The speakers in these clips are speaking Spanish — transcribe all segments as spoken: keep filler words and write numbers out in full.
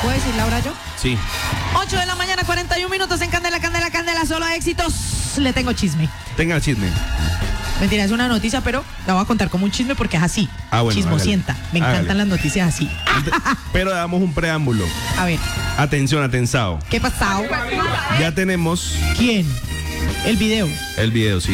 ¿Puedo decir Laura yo? Sí. ocho de la mañana, cuarenta y un minutos en Candela, Candela, Candela, solo éxitos. Le tengo chisme. Tenga el chisme. Mentira, es una noticia, pero la voy a contar como un chisme porque es así. Ah, bueno, chismosienta. hágale. Me encantan Hágale. las noticias así. Pero damos un preámbulo. A ver, Atención, atensado. ¿qué pasó? Ya tenemos ¿Quién? El video. el video, sí.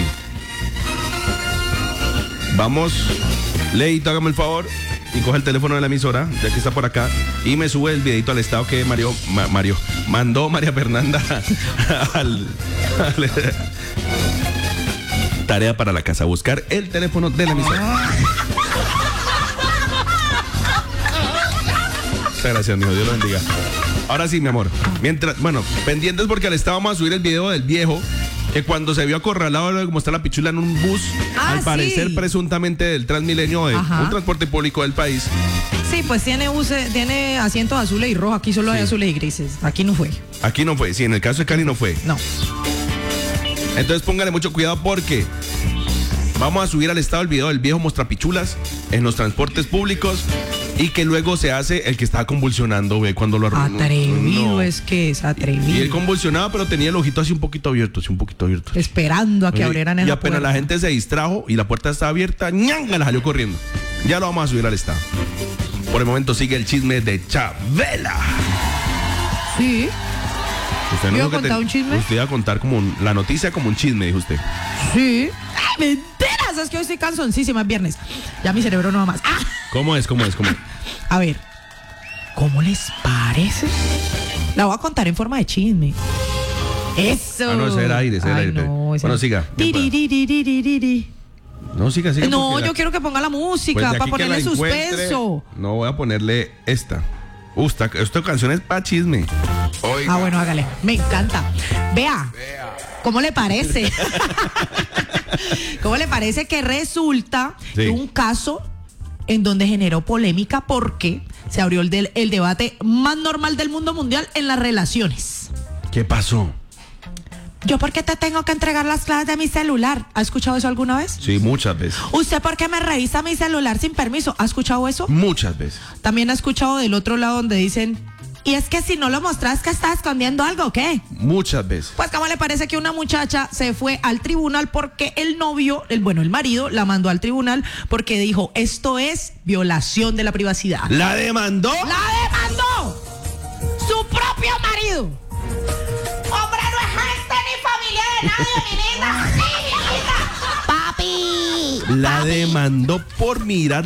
Vamos. Leito, hágame el favor. Y coge el teléfono de la emisora, ya que está por acá, y me sube el videito al estado que Mario, Ma- Mario mandó María Fernanda al, al- tarea para la casa, buscar el teléfono de la emisora. Muchas gracias, mijo, Dios lo bendiga. Ahora sí, mi amor. Mientras, bueno, pendientes porque al estado vamos a subir el video del viejo que cuando se vio acorralado luego de mostrar la pichula en un bus, Ah, al parecer sí. presuntamente del Transmilenio, de Ajá. un transporte público del país. Sí, pues tiene, use- tiene asientos azules y rojos. Aquí solo hay Sí. azules y grises. Aquí no fue. Aquí no fue, sí, en el caso de Cali no fue. No. Entonces póngale mucho cuidado porque vamos a subir al estado el video del viejo mostrapichulas en los transportes públicos y que luego se hace el que estaba convulsionando, ve, cuando lo arruinó. Atrevido No. es que es Y él atrevido. convulsionaba, pero tenía el ojito así un poquito abierto, así un poquito abierto. Esperando a que Oye, abrieran y esa apenas puerta. la gente se distrajo y la puerta estaba abierta, ñanga, la salió corriendo. Ya lo vamos a subir al estado. Por el momento sigue el chisme de Chabela. Sí, Usted ¿Iba a dijo que contar un chisme? Usted iba a contar como un- la noticia como un chisme, dijo usted. sí. ¡Ay, mentiras! Es que hoy estoy cansoncísima, es viernes. Ya mi cerebro no va más. ¡Ah! ¿Cómo es? ¿Cómo es? ¿Cómo es? A ver, ¿cómo les parece? La voy a contar en forma de chisme. Eso. Ah, no, ese era aire, ese era Ay, aire. no, ese Bueno, era- siga, bien pueda. Tiririririririri. No, siga, siga. No, porque yo la- quiero que ponga la música pues de para aquí que ponerle la encuentre, suspenso. No voy a ponerle esta. Uh, esta, esta canción es para chisme. Oiga. Ah, bueno, hágale. Me encanta. Vea. ¿Cómo le parece? ¿Cómo le parece que resulta Sí. que un caso en donde generó polémica porque se abrió el, del- el debate más normal del mundo mundial en las relaciones? ¿Qué pasó? ¿Yo por qué te tengo que entregar las claves de mi celular? ¿Ha escuchado eso alguna vez? Sí, muchas veces. ¿Usted por qué me revisa mi celular sin permiso? ¿Ha escuchado eso? Muchas veces. También ha escuchado del otro lado donde dicen, y es que si no lo mostras que estás escondiendo algo, ¿o qué? Muchas veces. Pues ¿cómo le parece que una muchacha se fue al tribunal porque el novio, el bueno, el marido, la mandó al tribunal porque dijo, esto es violación de la privacidad? ¿La demandó? ¡La demandó! ¡Su propio marido! ¡Hombre, no es gente ni familiar de nadie, mi linda! ¡Sí, mi linda! ¡Papi! La demandó por mirar